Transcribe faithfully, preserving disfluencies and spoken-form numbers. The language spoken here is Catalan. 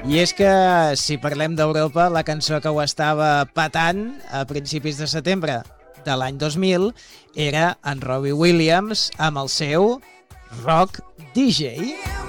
I és que, si parlem d'Europa, la cançó que ho estava patant a principis de setembre de l'any dos mil era en Robbie Williams amb el seu Rock D J.